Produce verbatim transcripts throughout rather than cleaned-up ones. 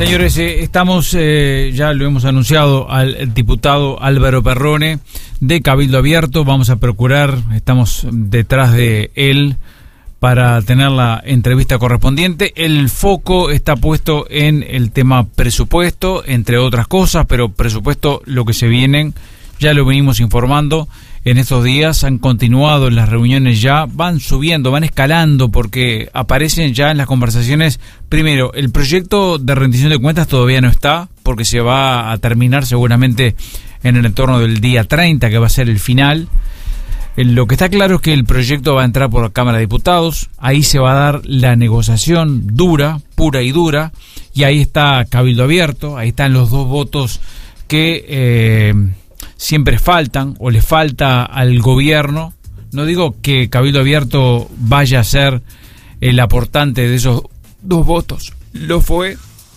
Señores, eh, estamos, eh, ya lo hemos anunciado al diputado Álvaro Perrone de Cabildo Abierto. Vamos a procurar, estamos detrás de él para tener la entrevista correspondiente. El foco está puesto en el tema presupuesto, entre otras cosas, pero presupuesto, lo que se vienen, ya lo venimos informando. En estos días han continuado las reuniones, ya van subiendo, van escalando, porque aparecen ya en las conversaciones. Primero, el proyecto de rendición de cuentas todavía no está, porque se va a terminar seguramente en el entorno del día treinta, que va a ser el final. Lo que está claro es que el proyecto va a entrar por la Cámara de Diputados, ahí se va a dar la negociación dura, pura y dura, y ahí está Cabildo Abierto, ahí están los dos votos que eh, siempre faltan, o le falta al gobierno. No digo que Cabildo Abierto vaya a ser el aportante de esos dos votos, lo fue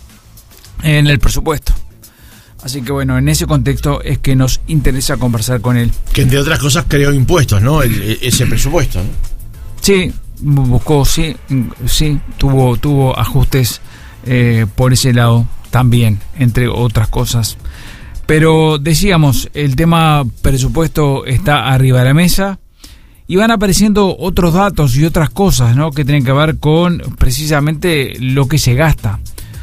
en el presupuesto. Así que bueno, en ese contexto es que nos interesa conversar con él. Que entre otras cosas creó impuestos, ¿no? El, ese presupuesto, ¿no? Sí, buscó, sí, sí, tuvo, tuvo ajustes eh, por ese lado también, entre otras cosas. Pero decíamos, el tema presupuesto está arriba de la mesa y van apareciendo otros datos y otras cosas, ¿no?, que tienen que ver con precisamente lo que se gasta.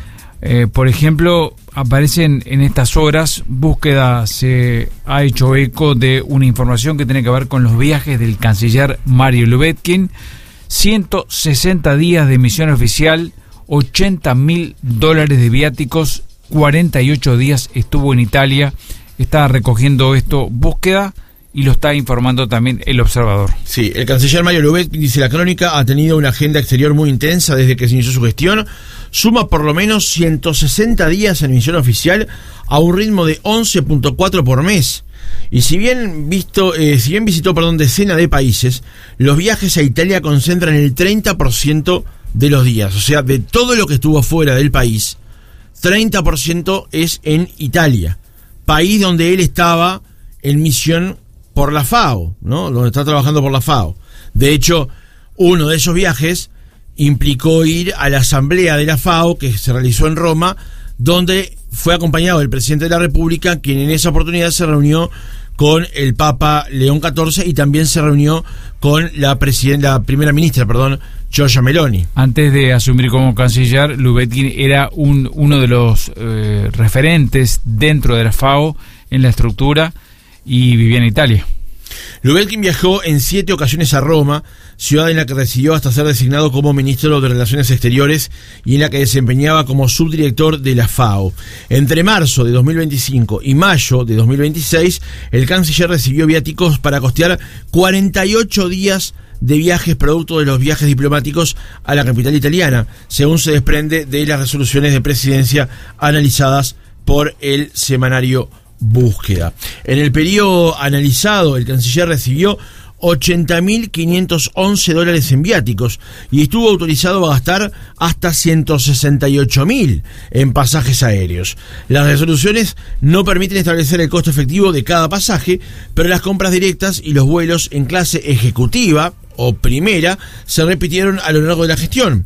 Eh, por ejemplo, aparecen en estas horas, Búsqueda se ha hecho eco de una información que tiene que ver con los viajes del canciller Mario Lubetkin. ciento sesenta días de misión oficial, ochenta mil dólares de viáticos, cuarenta y ocho días estuvo en Italia. Está recogiendo esto Búsqueda y lo está informando también El Observador. Sí, el canciller Mario Lubetkin, dice la crónica, ha tenido una agenda exterior muy intensa desde que se inició su gestión. Suma por lo menos ciento sesenta días en misión oficial a un ritmo de once punto cuatro por mes. Y si bien visto, eh, si bien visitó, perdón, decenas de países, los viajes a Italia concentran el treinta por ciento de los días. O sea, de todo lo que estuvo fuera del país, treinta por ciento es en Italia, país donde él estaba en misión por la FAO, ¿no? Donde está trabajando por la FAO. De hecho, uno de esos viajes implicó ir a la asamblea de la FAO que se realizó en Roma, donde fue acompañado del presidente de la República, quien en esa oportunidad se reunió con el Papa León catorce y también se reunió con la presidenta, la primera ministra, perdón, Giorgia Meloni. Antes de asumir como canciller, Lubetkin era un, uno de los eh, referentes dentro de la FAO en la estructura y vivía en Italia. Lubetkin viajó en siete ocasiones a Roma, ciudad en la que residió hasta ser designado como ministro de Relaciones Exteriores y en la que desempeñaba como subdirector de la FAO. Entre marzo de dos mil veinticinco y mayo de dos mil veintiséis, el canciller recibió viáticos para costear cuarenta y ocho días de viajes producto de los viajes diplomáticos a la capital italiana, según se desprende de las resoluciones de presidencia analizadas por el semanario Búsqueda. En el periodo analizado, el canciller recibió ochenta mil quinientos once dólares en viáticos y estuvo autorizado a gastar hasta ciento sesenta y ocho mil en pasajes aéreos. Las resoluciones no permiten establecer el costo efectivo de cada pasaje, pero las compras directas y los vuelos en clase ejecutiva o primera se repitieron a lo largo de la gestión,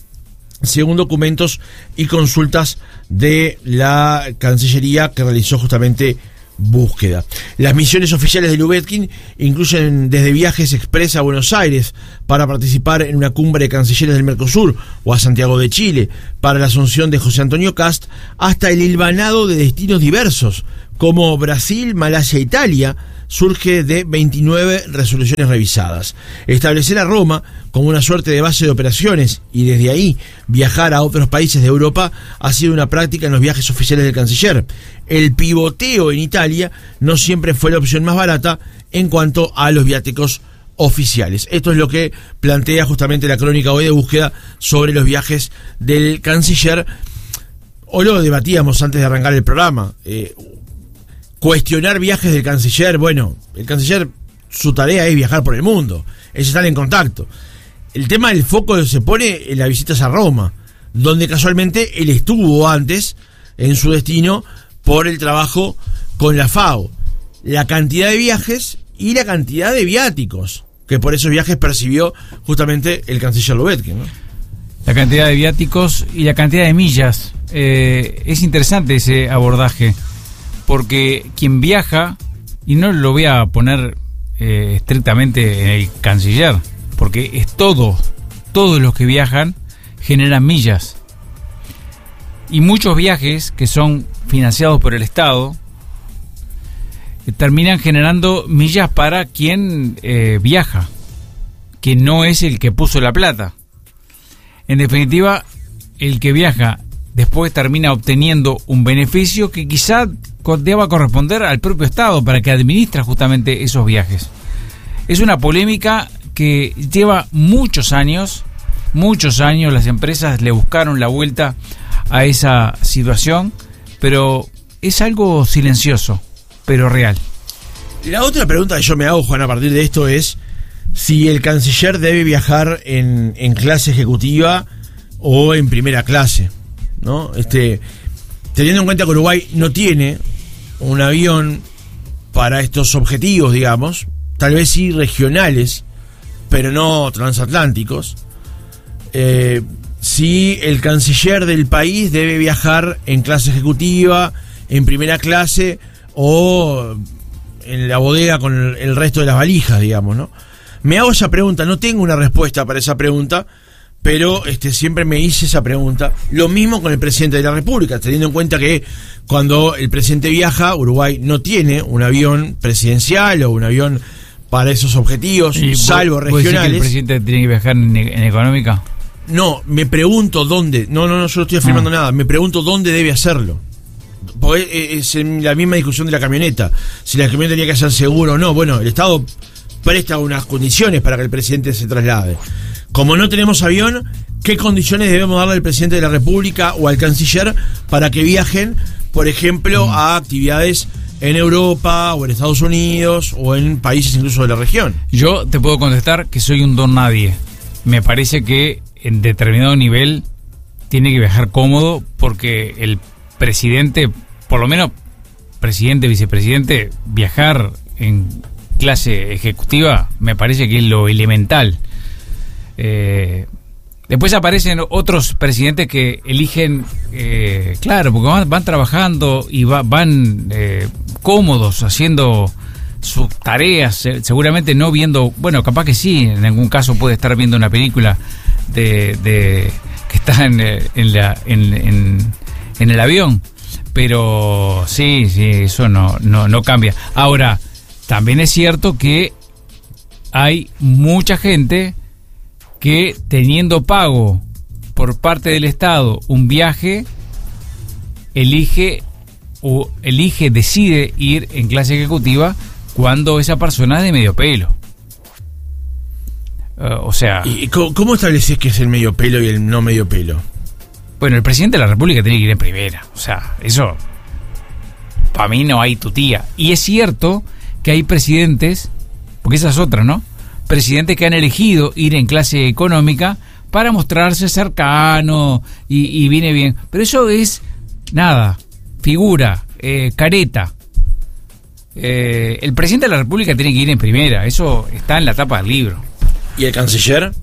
según documentos y consultas de la Cancillería que realizó justamente Búsqueda. Las misiones oficiales de Lubetkin incluyen desde viajes express a Buenos Aires para participar en una cumbre de cancilleres del Mercosur o a Santiago de Chile para la asunción de José Antonio Kast, hasta el hilvanado de destinos diversos como Brasil, Malasia e Italia, surge de veintinueve resoluciones revisadas. Establecer a Roma como una suerte de base de operaciones y desde ahí viajar a otros países de Europa ha sido una práctica en los viajes oficiales del canciller. El pivoteo en Italia no siempre fue la opción más barata en cuanto a los viáticos oficiales. Esto es lo que plantea justamente la crónica hoy de Búsqueda sobre los viajes del canciller. Hoy lo debatíamos antes de arrancar el programa. Eh, Cuestionar viajes del canciller, bueno, el canciller, su tarea es viajar por el mundo, es estar en contacto. El tema del foco se pone en las visitas a Roma, donde casualmente él estuvo antes en su destino por el trabajo con la FAO. La cantidad de viajes y la cantidad de viáticos que por esos viajes percibió justamente el canciller Lubetkin, ¿no? La cantidad de viáticos y la cantidad de millas. Eh, es interesante ese abordaje, porque quien viaja, y no lo voy a poner eh, estrictamente en el canciller, porque es todo, todos los que viajan generan millas. Y muchos viajes que son financiados por el Estado eh, terminan generando millas para quien eh, viaja, que no es el que puso la plata. En definitiva, el que viaja después termina obteniendo un beneficio que quizá deba corresponder al propio Estado para que administra justamente esos viajes. Es una polémica que lleva muchos años, muchos años las empresas le buscaron la vuelta a esa situación, pero es algo silencioso, pero real. La otra pregunta que yo me hago, Juan, a partir de esto es si el canciller debe viajar en, en clase ejecutiva o en primera clase, ¿no? Este, teniendo en cuenta que Uruguay no tiene un avión para estos objetivos, digamos, tal vez sí regionales, pero no transatlánticos. Eh, si el canciller del país debe viajar en clase ejecutiva, en primera clase o en la bodega con el, el resto de las valijas, digamos, ¿no? Me hago esa pregunta, no tengo una respuesta para esa pregunta, pero este, siempre me hice esa pregunta. Lo mismo con el presidente de la República, teniendo en cuenta que cuando el presidente viaja, Uruguay no tiene un avión presidencial o un avión para esos objetivos, y salvo ¿vos, regionales. ¿Vos decís que el presidente tiene que viajar en, en económica? No, me pregunto dónde. No, no, no, yo no estoy afirmando ah. nada. Me pregunto dónde debe hacerlo. Porque es la misma discusión de la camioneta. Si la camioneta tenía que ser seguro o no. Bueno, el Estado presta unas condiciones para que el presidente se traslade. Como no tenemos avión, ¿qué condiciones debemos darle al presidente de la República o al canciller para que viajen, por ejemplo, mm. a actividades en Europa o en Estados Unidos o en países incluso de la región? Yo te puedo contestar que soy un don nadie. Me parece que en determinado nivel tiene que viajar cómodo, porque el presidente, por lo menos presidente, vicepresidente, viajar en clase ejecutiva me parece que es lo elemental. Eh, después aparecen otros presidentes que eligen, eh, claro, porque van, van trabajando y va, van eh, cómodos haciendo sus tareas, seguramente no viendo, bueno, capaz que sí, en algún caso puede estar viendo una película de, de que está en, en, la, en, en, en el avión, pero sí, sí, eso no, no, no cambia. Ahora, también es cierto que hay mucha gente que, teniendo pago por parte del Estado un viaje, elige o elige, decide ir en clase ejecutiva cuando esa persona es de medio pelo. Uh, o sea... ¿Y cómo, cómo estableces que es el medio pelo y el no medio pelo? Bueno, el presidente de la República tiene que ir en primera. O sea, eso... Para mí no hay tutía. Y es cierto que hay presidentes, porque esa es otra, ¿no? Presidentes que han elegido ir en clase económica para mostrarse cercano y, y viene bien. Pero eso es nada, figura, eh, careta. Eh, el presidente de la República tiene que ir en primera, eso está en la tapa del libro. ¿Y el canciller?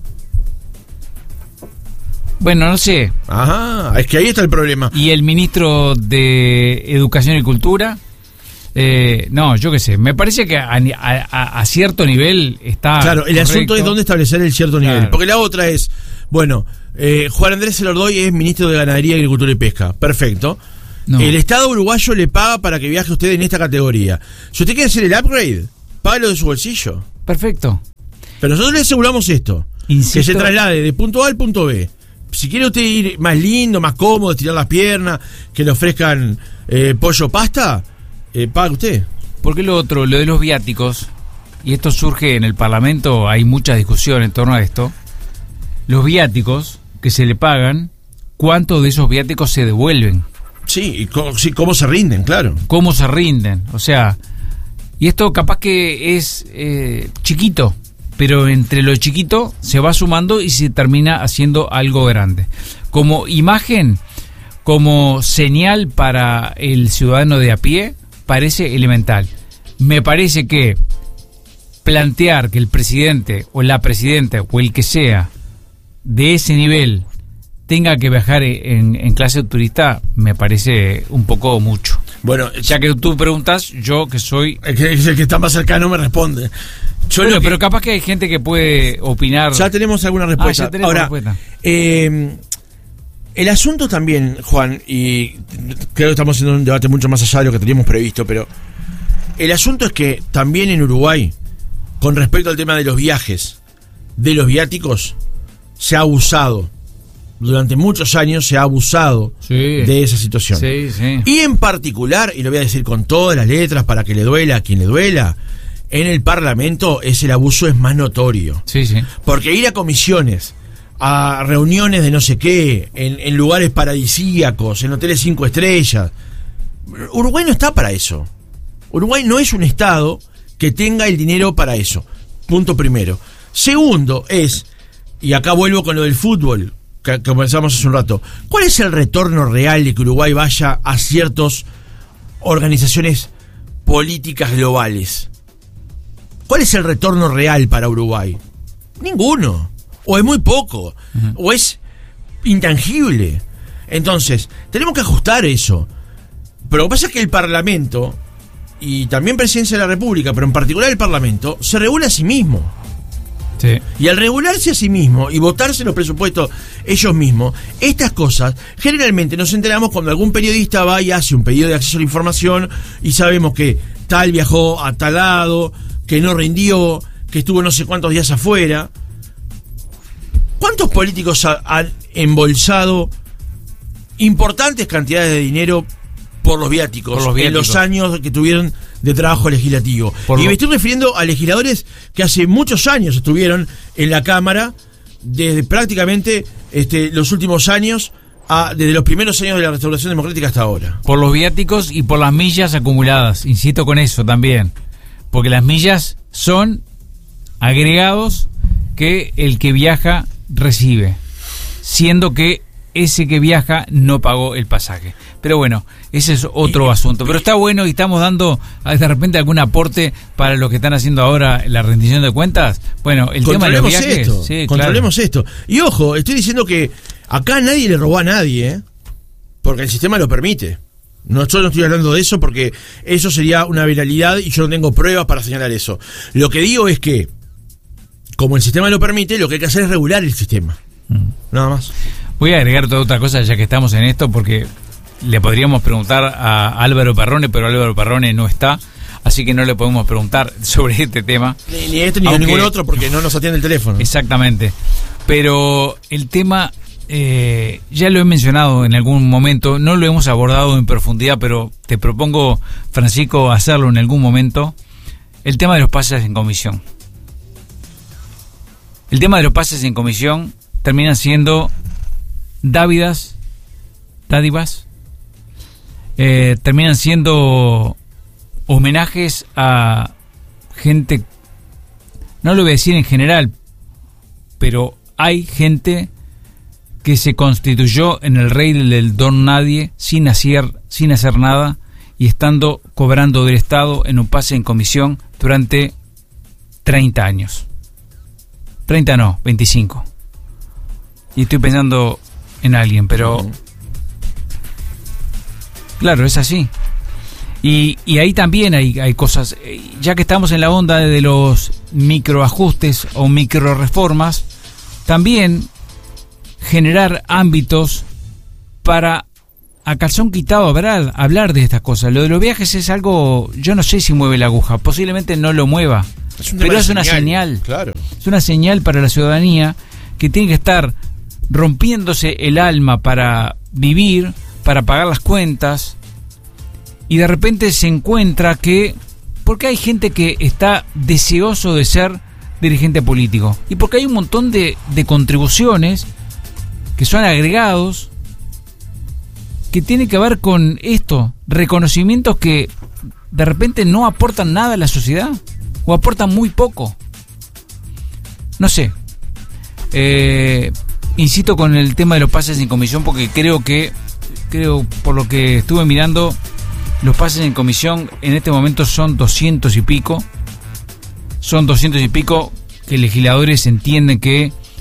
Bueno, no sé. Ajá, es que ahí está el problema. ¿Y el ministro de Educación y Cultura? Eh, no, yo qué sé, me parece que a, a, a cierto nivel está... Claro, el correcto. Asunto es dónde establecer el cierto nivel. Claro. Porque la otra es, bueno, eh, Juan Andrés Elordoy es ministro de Ganadería, Agricultura y Pesca. Perfecto. No. El Estado uruguayo le paga para que viaje usted en esta categoría. Si usted quiere hacer el upgrade, págalo de su bolsillo. Perfecto. Pero nosotros le aseguramos esto. Insisto. Que se traslade de punto A al punto B. Si quiere usted ir más lindo, más cómodo, estirar las piernas, que le ofrezcan eh, pollo pasta, eh, paga usted. Porque lo otro, lo de los viáticos, y esto surge en el Parlamento, hay mucha discusión en torno a esto, los viáticos que se le pagan, ¿cuántos de esos viáticos se devuelven? Sí, y cómo, sí, cómo se rinden, claro. ¿Cómo se rinden? O sea, y esto capaz que es eh, chiquito, pero entre lo chiquito se va sumando y se termina haciendo algo grande. Como imagen, como señal para el ciudadano de a pie, parece elemental. Me parece que plantear que el presidente o la presidenta o el que sea de ese nivel tenga que viajar en, en clase de turista me parece un poco mucho. Bueno, ya que tú preguntas, yo que soy... El que, el que está más cercano me responde. Yo bueno, que, pero capaz que hay gente que puede opinar... Ya tenemos alguna respuesta. Ah, ya tenemos Ahora, respuesta. Eh, el asunto también, Juan, y creo que estamos haciendo un debate mucho más allá de lo que teníamos previsto, pero el asunto es que también en Uruguay, con respecto al tema de los viajes, de los viáticos, se ha abusado. Durante muchos años se ha abusado sí. de esa situación. Sí, sí. Y en particular, y lo voy a decir con todas las letras para que le duela a quien le duela, en el Parlamento es el abuso es más notorio. Sí, sí. Porque ir a comisiones, a reuniones de no sé qué, en, en lugares paradisíacos, en hoteles cinco estrellas, Uruguay no está para eso. Uruguay no es un estado que tenga el dinero para eso. Punto primero. Segundo es, y acá vuelvo con lo del fútbol, que comenzamos hace un rato, ¿cuál es el retorno real de que Uruguay vaya a ciertas organizaciones políticas globales? ¿Cuál es el retorno real para Uruguay? Ninguno. O es muy poco. Uh-huh. O es intangible. Entonces, tenemos que ajustar eso. Pero lo que pasa es que el Parlamento, y también Presidencia de la República, pero en particular el Parlamento, se regula a sí mismo. Sí. Y al regularse a sí mismo y votarse los presupuestos ellos mismos, estas cosas generalmente nos enteramos cuando algún periodista va y hace un pedido de acceso a la información y sabemos que tal viajó a tal lado, que no rindió, que estuvo no sé cuántos días afuera. ¿Cuántos políticos ha, han embolsado importantes cantidades de dinero por los viáticos, por los viáticos en los años que tuvieron de trabajo legislativo? Por y lo... me estoy refiriendo a legisladores que hace muchos años estuvieron en la Cámara, desde prácticamente este, los últimos años, a, desde los primeros años de la Restauración Democrática hasta ahora. Por los viáticos y por las millas acumuladas, insisto con eso también, porque las millas son agregados que el que viaja recibe, siendo que ese que viaja no pagó el pasaje. Pero bueno, ese es otro y, asunto. Pero está bueno y estamos dando de repente algún aporte para lo que están haciendo ahora la rendición de cuentas. Bueno, el tema de los viajes. Esto, sí, controlemos claro. esto. Y ojo, estoy diciendo que acá nadie le robó a nadie, ¿eh? Porque el sistema lo permite. No, yo no estoy hablando de eso porque eso sería una viralidad y yo no tengo pruebas para señalar eso. Lo que digo es que, como el sistema lo permite, lo que hay que hacer es regular el sistema. Mm. Nada más. Voy a agregar toda otra cosa ya que estamos en esto, porque le podríamos preguntar a Álvaro Perrone, pero Álvaro Perrone no está, así que no le podemos preguntar sobre este tema. Ni, ni este ni Aunque, ningún otro, porque no nos atiende el teléfono. Exactamente. Pero el tema, eh, ya lo he mencionado en algún momento, no lo hemos abordado en profundidad, pero te propongo, Francisco, hacerlo en algún momento, el tema de los pases en comisión. El tema de los pases en comisión termina siendo dávidas, dádivas, eh, terminan siendo homenajes a gente, no lo voy a decir en general, pero hay gente que se constituyó en el rey del don nadie sin hacer, sin hacer nada y estando cobrando del Estado en un pase en comisión durante treinta años. treinta no, veinticinco. Y estoy pensando en alguien, pero claro, es así. Y, y ahí también hay, hay cosas, ya que estamos en la onda de los microajustes o microreformas, también generar ámbitos para a calzón quitado hablar, hablar de estas cosas. Lo de los viajes es algo, yo no sé si mueve la aguja, posiblemente no lo mueva, es pero es una señal, señal claro. Es una señal para la ciudadanía que tiene que estar rompiéndose el alma para vivir, para pagar las cuentas, y de repente se encuentra que, porque hay gente que está deseoso de ser dirigente político, y porque hay un montón de, de contribuciones que son agregados, que tienen que ver con esto, reconocimientos que de repente no aportan nada a la sociedad, o aportan muy poco. No sé, eh... insisto con el tema de los pases en comisión porque creo que, creo por lo que estuve mirando, los pases en comisión en este momento son doscientos y pico. Son doscientos y pico que legisladores entienden que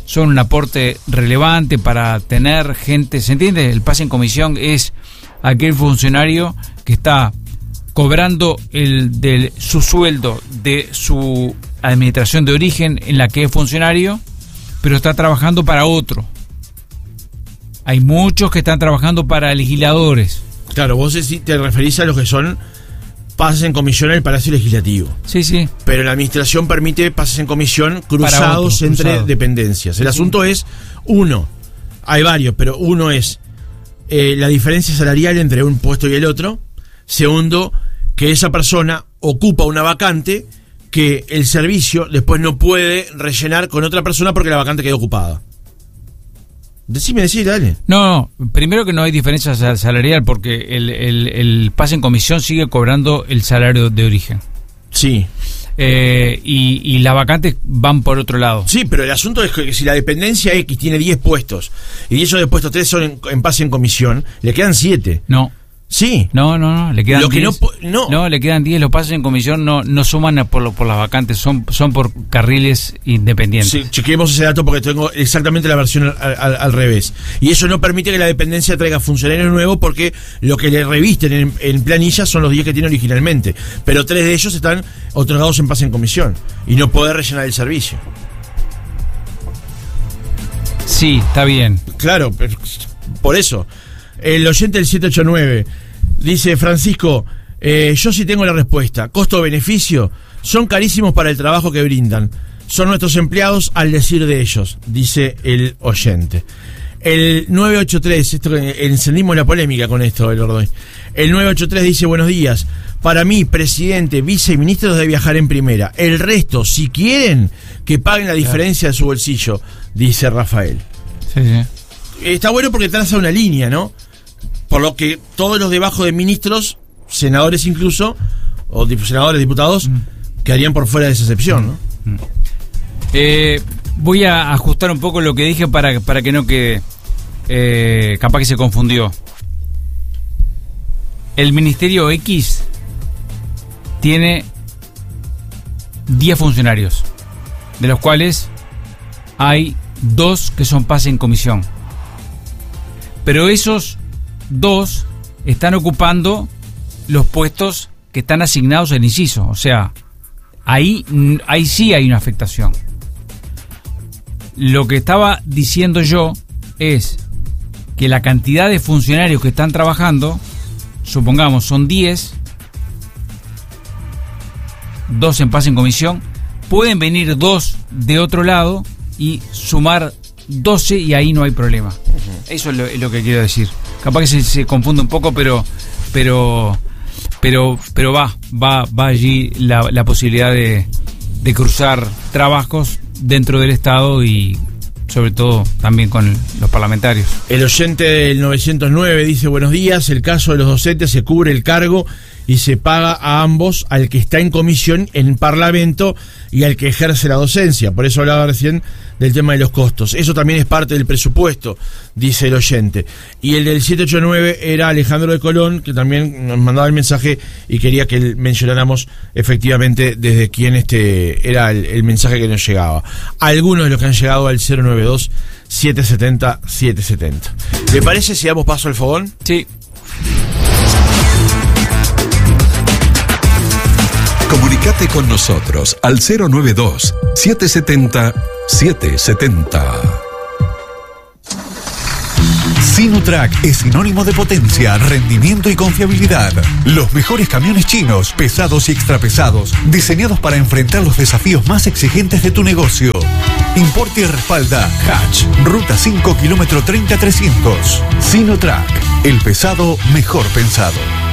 son un aporte relevante para tener gente, ¿se entiende? El pase en comisión es aquel funcionario que está cobrando el de su sueldo de su administración de origen en la que es funcionario, pero está trabajando para otro. Hay muchos que están trabajando para legisladores. Claro, vos te referís a los que son pases en comisión en el Palacio Legislativo. Sí, sí. Pero la administración permite pases en comisión cruzados otro, entre cruzado. dependencias. El sí, asunto sí. es, uno, hay varios, pero uno es eh, la diferencia salarial entre un puesto y el otro. Segundo, que esa persona ocupa una vacante que el servicio después no puede rellenar con otra persona porque la vacante quedó ocupada. Decime, decime, dale. No, no, primero que no hay diferencia salarial porque el, el, el pase en comisión sigue cobrando el salario de origen. Sí. Eh, y, y las vacantes van por otro lado. Sí, pero el asunto es que si la dependencia X tiene diez puestos y esos de puestos tres son en, en pase en comisión, le quedan siete. No. Sí. No, no, no, le quedan lo que diez. No, no. No, le quedan diez, los pases en comisión no, no suman por, lo, por las vacantes, son, son por carriles independientes. Sí, chequeemos ese dato porque tengo exactamente la versión al, al, al revés. Y eso no permite que la dependencia traiga funcionarios nuevos porque lo que le revisten en, en planilla son los diez que tiene originalmente. Pero tres de ellos están otorgados en pase en comisión y no puede rellenar el servicio. Sí, está bien. Claro, por eso. El oyente del siete ocho nueve dice: Francisco, eh, yo sí tengo la respuesta. Costo-beneficio, son carísimos para el trabajo que brindan. Son nuestros empleados al decir de ellos, dice el oyente. El nueve ocho tres, esto, encendimos la polémica con esto, el Ordoy. El nueve ocho tres dice: buenos días. Para mí, presidente, vice y ministros de viajar en primera. El resto, si quieren, que paguen la diferencia de su bolsillo, dice Rafael. Sí, sí. Está bueno porque traza una línea, ¿no? Por lo que todos los debajo de ministros, senadores incluso, o dip- senadores, diputados, mm. quedarían por fuera de esa excepción, ¿no? Mm. Eh, voy a ajustar un poco lo que dije para, para que no quede, eh, capaz que se confundió. El Ministerio X tiene diez funcionarios, de los cuales hay dos que son pase en comisión. Pero esos dos están ocupando los puestos que están asignados al inciso. O sea, ahí, ahí sí hay una afectación. Lo que estaba diciendo yo es que la cantidad de funcionarios que están trabajando, supongamos son diez, dos en pase en comisión, pueden venir dos de otro lado y sumar doce y ahí no hay problema. Uh-huh. Eso es lo, es lo que quiero decir. Capaz que se, se confunde un poco, pero pero pero pero va va va allí la, la posibilidad de, de cruzar trabajos dentro del Estado y sobre todo también con los parlamentarios. El oyente del novecientos nueve dice: buenos días, el caso de los docentes se cubre el cargo y se paga a ambos, al que está en comisión en Parlamento y al que ejerce la docencia. Por eso hablaba recién del tema de los costos. Eso también es parte del presupuesto, dice el oyente. Y el del siete ocho nueve era Alejandro de Colón, que también nos mandaba el mensaje y quería que mencionáramos efectivamente desde quién este era el, el mensaje que nos llegaba. Algunos de los que han llegado al cero nueve dos, siete siete cero, siete siete cero. ¿Le parece si damos paso al fogón? Sí. Comunicate con nosotros al cero nueve dos, siete siete cero, siete siete cero. Sinotrack es sinónimo de potencia, rendimiento y confiabilidad. Los mejores camiones chinos, pesados y extrapesados, diseñados para enfrentar los desafíos más exigentes de tu negocio. Importa y respalda Hatch, Ruta cinco, kilómetro treinta trescientos. Sinotrack, el pesado mejor pensado.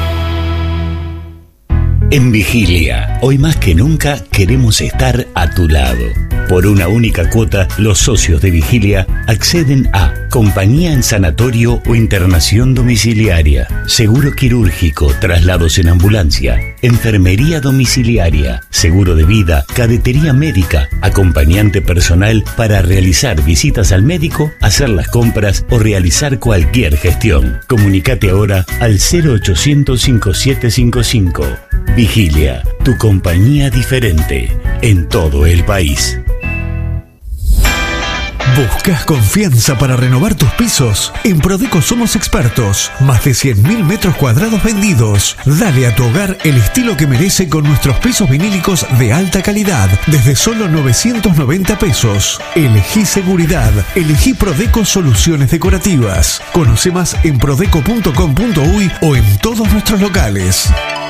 En Vigilia, hoy más que nunca queremos estar a tu lado. Por una única cuota, los socios de Vigilia acceden a compañía en sanatorio o internación domiciliaria, seguro quirúrgico, traslados en ambulancia, enfermería domiciliaria, seguro de vida, cadetería médica, acompañante personal para realizar visitas al médico, hacer las compras o realizar cualquier gestión. Comunicate ahora al cero ochocientos, cincuenta y siete cincuenta y cinco. Vigilia, tu compañía diferente en todo el país. ¿Buscas confianza para renovar tus pisos? En Prodeco somos expertos. Más de cien mil metros cuadrados vendidos. Dale a tu hogar el estilo que merece con nuestros pisos vinílicos de alta calidad. Desde solo novecientos noventa pesos. Elegí seguridad. Elegí Prodeco Soluciones Decorativas. Conoce más en prodeco punto com punto uy o en todos nuestros locales.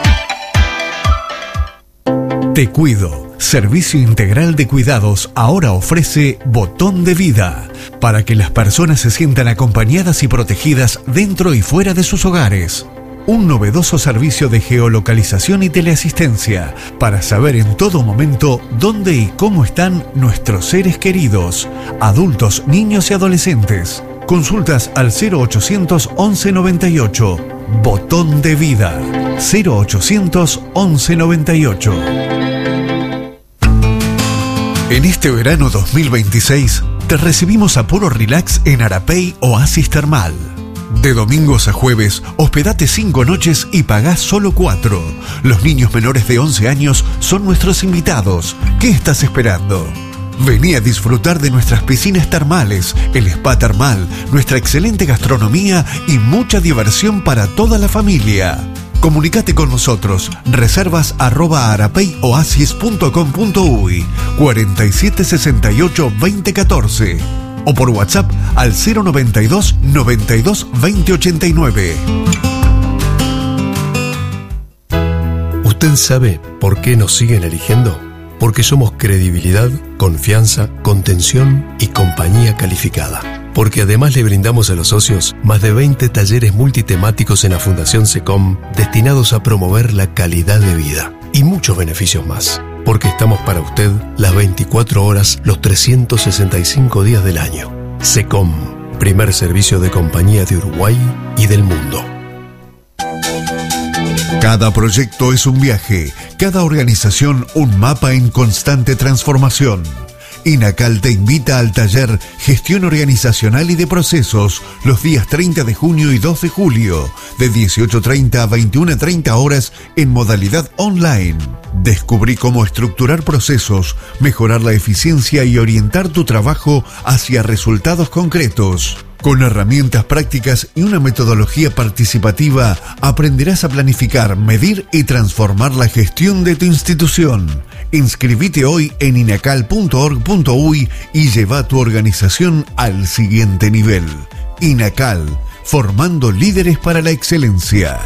Te Cuido. Servicio Integral de Cuidados ahora ofrece Botón de Vida, para que las personas se sientan acompañadas y protegidas dentro y fuera de sus hogares. Un novedoso servicio de geolocalización y teleasistencia para saber en todo momento dónde y cómo están nuestros seres queridos, adultos, niños y adolescentes. Consultas al cero ochocientos once noventa y ocho. Botón de Vida. cero ochocientos once noventa y ocho. En este verano dos mil veintiséis, te recibimos a puro relax en Arapey Oasis Termal. De domingos a jueves, hospedate cinco noches y pagás solo cuatro. Los niños menores de once años son nuestros invitados. ¿Qué estás esperando? Vení a disfrutar de nuestras piscinas termales, el spa termal, nuestra excelente gastronomía y mucha diversión para toda la familia. Comunicate con nosotros. Reservas arroba arapeyoasis punto com punto uy cuarenta y siete sesenta y ocho veinte catorce o por WhatsApp al cero noventa y dos noventa y dos veinte ochenta y nueve. ¿Usted sabe por qué nos siguen eligiendo? Porque somos credibilidad, confianza, contención y compañía calificada. Porque además le brindamos a los socios más de veinte talleres multitemáticos en la Fundación SECOM destinados a promover la calidad de vida y muchos beneficios más. Porque estamos para usted las veinticuatro horas, los trescientos sesenta y cinco días del año. SECOM, primer servicio de compañía de Uruguay y del mundo. Cada proyecto es un viaje, cada organización un mapa en constante transformación. INACAL te invita al taller Gestión Organizacional y de Procesos los días treinta de junio y dos de julio, de dieciocho treinta a veintiuna treinta horas en modalidad online. Descubrí cómo estructurar procesos, mejorar la eficiencia y orientar tu trabajo hacia resultados concretos. Con herramientas prácticas y una metodología participativa, aprenderás a planificar, medir y transformar la gestión de tu institución. Inscribite hoy en inacal punto org punto uy y lleva tu organización al siguiente nivel. INACAL, formando líderes para la excelencia.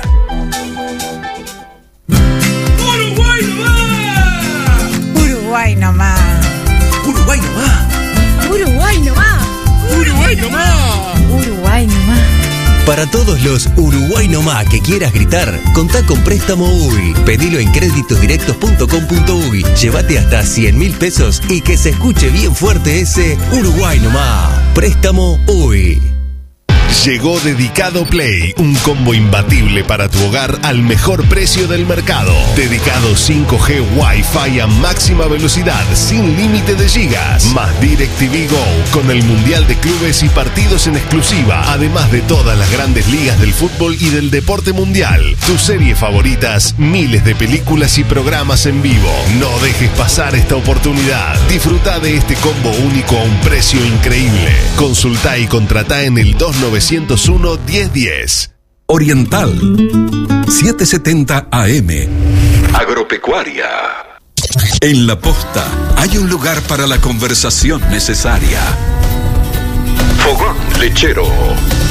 ¡Uruguay nomás! ¡Uruguay nomás! ¡Uruguay nomás! ¡Uruguay nomás! ¡Uruguay nomás! Uruguay nomás. Para todos los Uruguay nomás que quieras gritar, contá con Préstamo U Y. Pedilo en créditos directos punto com punto uy. Llévate hasta cien mil pesos y que se escuche bien fuerte ese Uruguay nomás. Préstamo U Y. Llegó Dedicado Play, un combo imbatible para tu hogar al mejor precio del mercado. Dedicado cinco G Wi-Fi a máxima velocidad, sin límite de gigas. Más DirecTV Go, con el Mundial de Clubes y partidos en exclusiva. Además de todas las grandes ligas del fútbol y del deporte mundial. Tus series favoritas, miles de películas y programas en vivo. No dejes pasar esta oportunidad. Disfruta de este combo único a un precio increíble. Consultá y contratá en el dos nueve cero uno, diez diez. Oriental setecientos setenta A M. Agropecuaria. En La Posta hay un lugar para la conversación necesaria. Fogón Lechero.